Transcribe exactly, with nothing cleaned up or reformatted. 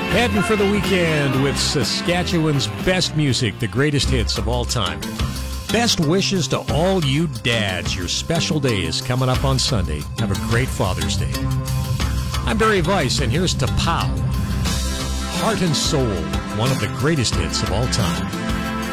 Heading for the weekend with Saskatchewan's best music, the greatest hits of all time. Best wishes to all you dads. Your special day is coming up on Sunday. Have a great Father's Day. I'm Barry Weiss, and here's to Pow. Heart and Soul, one of the greatest hits of all time.